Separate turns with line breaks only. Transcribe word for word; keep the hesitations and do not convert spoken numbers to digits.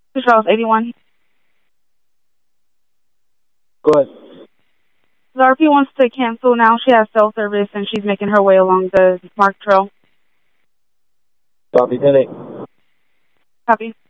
Charles eighty-one.
Go ahead.
The R P wants to cancel now. She has cell service and she's making her way along the Mark Trail.
Copy, ten eight.
Copy.